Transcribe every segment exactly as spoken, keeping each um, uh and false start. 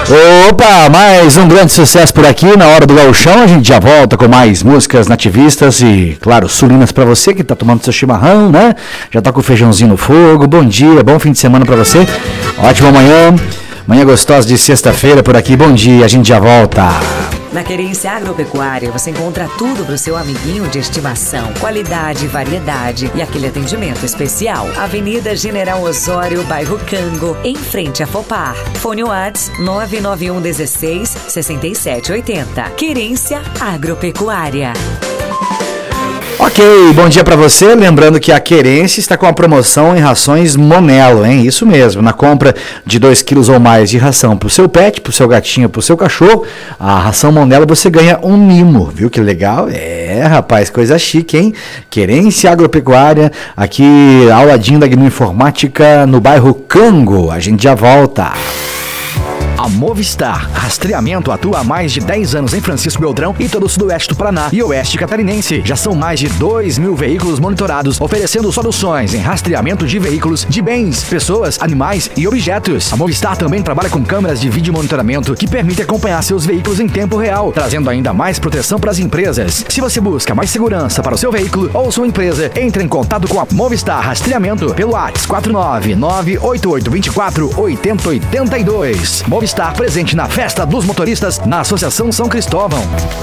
Opa, mais um grande sucesso por aqui na Hora do Gauchão. A gente já volta com mais músicas nativistas e, claro, sulinas pra você que tá tomando seu chimarrão, né? Já tá com o feijãozinho no fogo. Bom dia, bom fim de semana pra você. Ótima manhã, manhã gostosa de sexta-feira por aqui. Bom dia, a gente já volta. Na Querência Agropecuária você encontra tudo para o seu amiguinho de estimação. Qualidade, variedade e aquele atendimento especial. Avenida General Osório, bairro Cango, em frente a Fopar. Fone WhatsApp nove nove um um seis, seis sete oito zero. Querência Agropecuária. Ok, bom dia pra você. Lembrando que a Querência está com a promoção em rações Monelo, hein? Isso mesmo, na compra de dois quilos ou mais de ração pro seu pet, pro seu gatinho, pro seu cachorro, a ração Monelo você ganha um mimo, viu que legal? É, rapaz, coisa chique, hein? Querência Agropecuária, aqui ao ladinho da Agroinformática, no bairro Cango. A gente já volta. A Movistar Rastreamento atua há mais de dez anos em Francisco Beltrão e todo o sudoeste do Paraná e oeste catarinense. Já são mais de dois mil veículos monitorados, oferecendo soluções em rastreamento de veículos, de bens, pessoas, animais e objetos. A Movistar também trabalha com câmeras de vídeo monitoramento que permite acompanhar seus veículos em tempo real, trazendo ainda mais proteção para as empresas. Se você busca mais segurança para o seu veículo ou sua empresa, entre em contato com a Movistar Rastreamento pelo WhatsApp quatro nove nove oito oito dois quatro oito zero oito dois. Movistar Estar presente na Festa dos Motoristas na Associação São Cristóvão.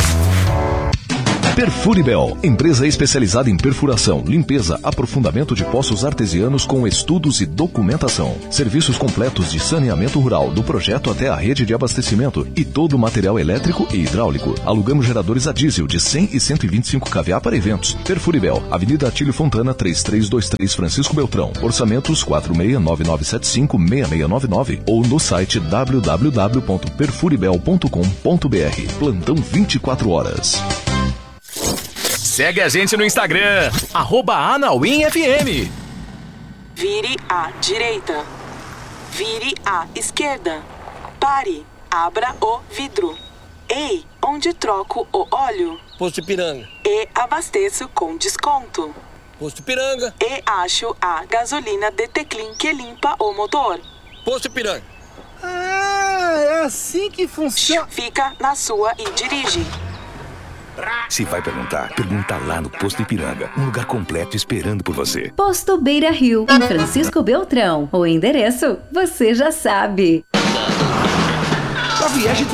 Perfuribel, empresa especializada em perfuração, limpeza, aprofundamento de poços artesianos com estudos e documentação. Serviços completos de saneamento rural, do projeto até a rede de abastecimento e todo o material elétrico e hidráulico. Alugamos geradores a diesel de cem e cento e vinte e cinco kVA para eventos. Perfuribel, Avenida Atílio Fontana, três três dois três, Francisco Beltrão. Orçamentos quatro seis nove nove sete cinco seis seis nove nove ou no site w w w ponto perfuribel ponto com ponto b r. Plantão vinte e quatro horas. Segue a gente no Instagram, arroba AnauimFM. Vire à direita. Vire à esquerda. Pare. Abra o vidro. Ei, onde troco o óleo? Posto Ipiranga. E abasteço com desconto. Posto Ipiranga. E acho a gasolina D T Clean que limpa o motor. Posto Ipiranga. Ah, é assim que funciona. Fica na sua e dirige. Se vai perguntar, pergunta lá no Posto Ipiranga. Um lugar completo esperando por você. Posto Beira Rio, em Francisco Beltrão. O endereço, você já sabe. Para viagem